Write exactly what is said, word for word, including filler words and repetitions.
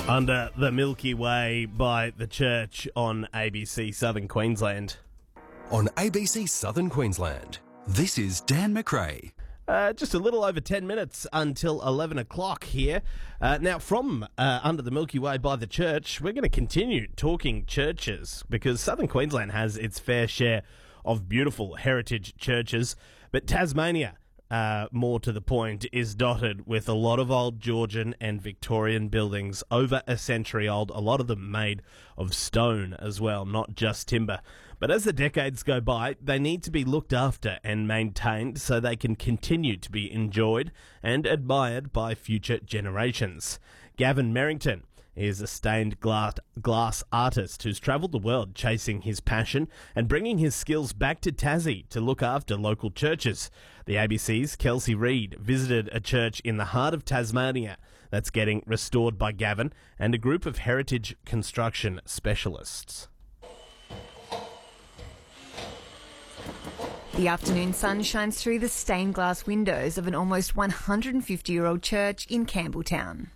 Under the Milky Way by The Church on A B C Southern Queensland. On A B C Southern Queensland, this is Dan McRae. Uh, just a little over ten minutes until eleven o'clock here. Uh, now, from uh, Under the Milky Way by The Church, we're going to continue talking churches because Southern Queensland has its fair share of beautiful heritage churches, but Tasmania, Uh, more to the point, is dotted with a lot of old Georgian and Victorian buildings, over a century old, a lot of them made of stone as well, not just timber. But as the decades go by, they need to be looked after and maintained so they can continue to be enjoyed and admired by future generations. Gavin Merrington is a stained glass, glass artist who's travelled the world chasing his passion and bringing his skills back to Tassie to look after local churches. The A B C's Kelsey Reid visited a church in the heart of Tasmania that's getting restored by Gavin and a group of heritage construction specialists. The afternoon sun shines through the stained glass windows of an almost one hundred fifty-year-old church in Campbelltown.